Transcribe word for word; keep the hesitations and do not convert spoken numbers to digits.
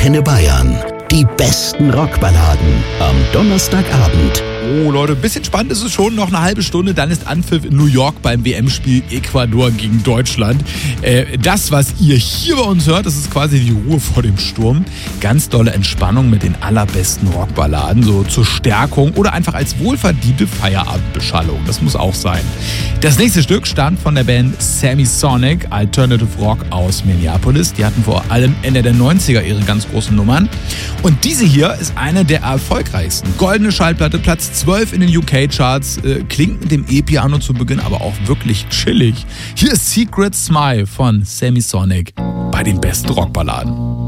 Antenne Bayern. Die besten Rockballaden am Donnerstagabend. Oh Leute, ein bisschen spannend ist es schon. Noch eine halbe Stunde, dann ist Anpfiff in New York beim W M-Spiel Ecuador gegen Deutschland. Äh, das, was ihr hier bei uns hört, das ist quasi die Ruhe vor dem Sturm. Ganz dolle Entspannung mit den allerbesten Rockballaden, so zur Stärkung oder einfach als wohlverdiente Feierabendbeschallung. Das muss auch sein. Das nächste Stück stammt von der Band Semisonic, Alternative Rock aus Minneapolis. Die hatten vor allem Ende der neunziger ihre ganz großen Nummern. Und diese hier ist eine der erfolgreichsten. Goldene Schallplatte, Platz zwölf in den U K-Charts. Äh, klingt mit dem E-Piano zu Beginn aber auch wirklich chillig. Hier ist Secret Smile von Semisonic bei den besten Rockballaden.